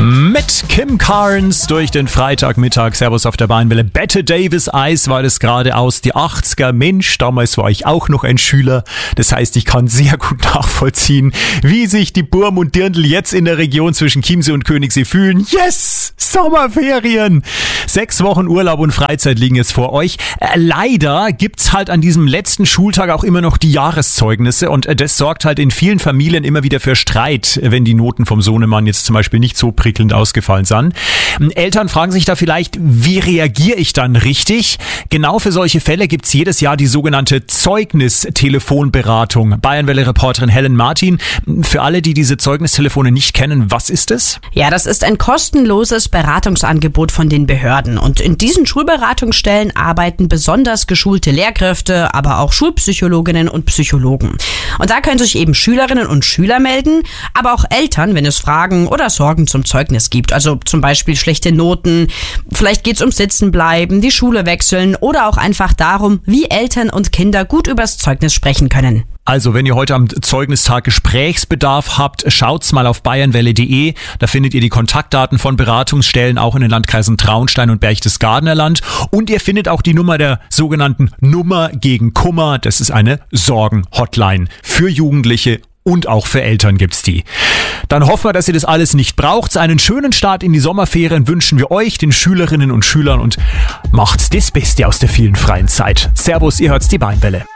Mit Kim Carnes durch den Freitagmittag. Servus auf der Bayernwelle. Bette Davis Eis war das gerade aus die 80er. Mensch, damals war ich auch noch ein Schüler. Das heißt, ich kann sehr gut nachvollziehen, wie sich die Burm und Dirndl jetzt in der Region zwischen Chiemsee und Königssee fühlen. Yes! Sommerferien! 6 Wochen Urlaub und Freizeit liegen jetzt vor euch. Leider gibt's halt an diesem letzten Schultag auch immer noch die Jahreszeugnisse und das sorgt halt in vielen Familien immer wieder für Streit, wenn die Noten vom Sohnemann jetzt zum Beispiel nicht so prickelnd ausgefallen sind. Eltern fragen sich da vielleicht, wie reagiere ich dann richtig? Genau für solche Fälle gibt's jedes Jahr die sogenannte Zeugnis-Telefonberatung. Bayernwelle-Reporterin Helen Martin, für alle, die diese Zeugnistelefone nicht kennen, was ist es? Ja, das ist ein kostenloses Beratungsangebot von den Behörden. Und in diesen Schulberatungsstellen arbeiten besonders geschulte Lehrkräfte, aber auch Schulpsychologinnen und Psychologen. Und da können sich eben Schülerinnen und Schüler melden, aber auch Eltern, wenn es Fragen oder Sorgen zum Zeugnis gibt. Also zum Beispiel schlechte Noten, vielleicht geht's ums Sitzenbleiben, die Schule wechseln oder auch einfach darum, wie Eltern und Kinder gut übers Zeugnis sprechen können. Also, wenn ihr heute am Zeugnistag Gesprächsbedarf habt, schaut's mal auf bayernwelle.de. Da findet ihr die Kontaktdaten von Beratungsstellen, auch in den Landkreisen Traunstein und Berchtesgadener Land. Und ihr findet auch die Nummer der sogenannten Nummer gegen Kummer. Das ist eine Sorgen-Hotline für Jugendliche und auch für Eltern gibt's die. Dann hoffen wir, dass ihr das alles nicht braucht. Einen schönen Start in die Sommerferien wünschen wir euch, den Schülerinnen und Schülern, und macht's das Beste aus der vielen freien Zeit. Servus, ihr hört's, die Bayernwelle.